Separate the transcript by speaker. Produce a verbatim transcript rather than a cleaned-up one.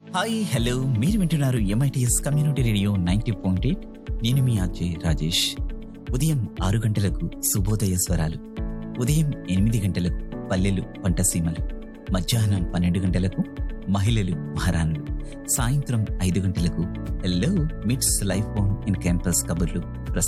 Speaker 1: Hi hello మీరు వింటున్నారు MITS community radio ninety point eight. నేను మీ ఆర్జే రాజేష్. ఉదయం ఆరు గంటలకు శుభోదయ స్వరాలు, ఉదయం ఎనిమిది గంటలకు పల్లెలు పంటసీమలు, మధ్యాహ్నం పన్నెండు గంటలకు మహిళలు మహారాణులు, సాయంత్రం ఐదు గంటలకు హలో మిట్స్ లైఫ్ ఆన్ ఇన్ క్యాంపస్ కబుర్లు